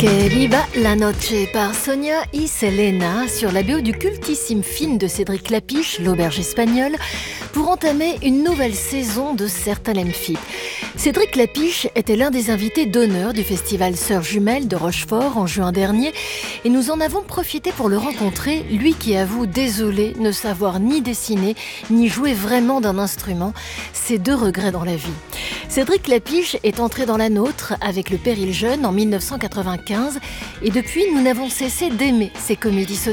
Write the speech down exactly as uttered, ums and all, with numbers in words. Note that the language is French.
Que viva la noche par Sonia y Selena sur la B O du cultissime film de Cédric Klapisch, L'Auberge espagnole, pour entamer une nouvelle saison de Certains l'aiment Philippe. Cédric Klapisch était l'un des invités d'honneur du festival Sœurs Jumelles de Rochefort en juin dernier et nous en avons profité pour le rencontrer, lui qui avoue désolé ne savoir ni dessiner ni jouer vraiment d'un instrument, ses deux regrets dans la vie. Cédric Klapisch est entré dans la nôtre avec Le Péril jeune en mille neuf cent quatre-vingt-quinze et depuis nous n'avons cessé d'aimer ses comédies sociales.